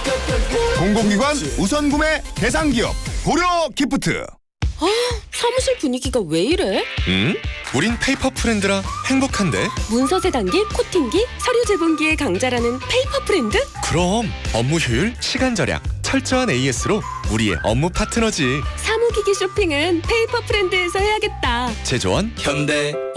공공기관 우선 구매 대상 기업 고려 기프트. 사무실 분위기가 왜 이래? 우린 페이퍼 프렌드라 행복한데. 문서세 단계, 코팅기, 서류 제본기의 강자라는 페이퍼 프렌드? 그럼 업무 효율, 시간 절약, 철저한 AS로 우리의 업무 파트너지. 사무기기 쇼핑은 페이퍼 프렌드에서 해야겠다. 제조원 현대